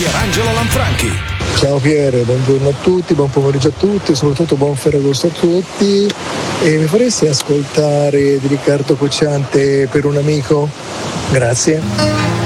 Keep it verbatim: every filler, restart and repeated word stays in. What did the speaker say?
Pierangelo Lanfranchi. Ciao Pier, buongiorno a tutti, buon pomeriggio a tutti, soprattutto buon Ferragosto a tutti. E mi faresti ascoltare di Riccardo Cocciante Per un amico? Grazie.